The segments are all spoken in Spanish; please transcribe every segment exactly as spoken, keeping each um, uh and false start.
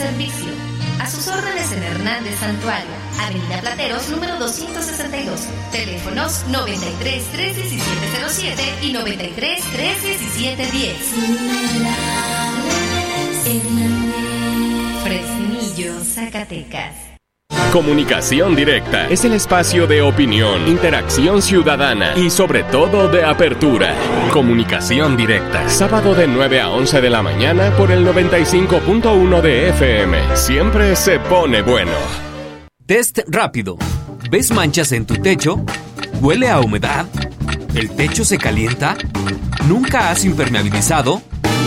servicio. A sus órdenes en Hernández Santuario, Avenida Plateros, número doscientos sesenta y dos. Teléfonos noventa y tres, tres diecisiete cero siete y noventa y tres, tres diecisiete diez. Fresnillo, Zacatecas. Comunicación Directa es el espacio de opinión, interacción ciudadana y sobre todo de apertura. Comunicación Directa, sábado de nueve a once de la mañana por el noventa y cinco punto uno de F M. Siempre se pone bueno. Test rápido. ¿Ves manchas en tu techo? ¿Huele a humedad? ¿El techo se calienta? ¿Nunca has impermeabilizado?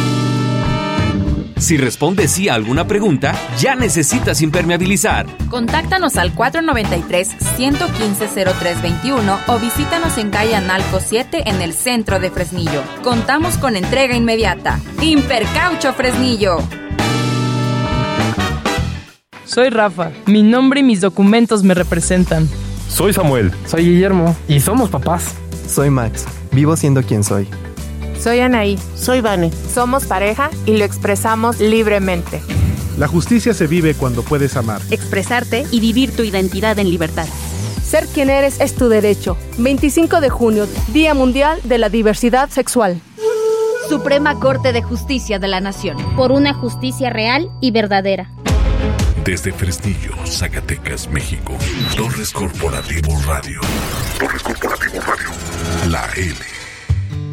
Si respondes sí a alguna pregunta, ya necesitas impermeabilizar. Contáctanos al cuatro noventa y tres, ciento quince, cero tres veintiuno o visítanos en calle Analco siete en el centro de Fresnillo. Contamos con entrega inmediata. Impercaucho Fresnillo. Soy Rafa. Mi nombre y mis documentos me representan. Soy Samuel. Soy Guillermo. Y somos papás. Soy Max. Vivo siendo quien soy. Soy Anaí. Soy Vane. Somos pareja y lo expresamos libremente. La justicia se vive cuando puedes amar, expresarte y vivir tu identidad en libertad. Ser quien eres es tu derecho. veinticinco de junio, Día Mundial de la Diversidad Sexual. Suprema Corte de Justicia de la Nación. Por una justicia real y verdadera. Desde Fresnillo, Zacatecas, México. Torres Corporativo Radio. Torres Corporativo Radio. La L.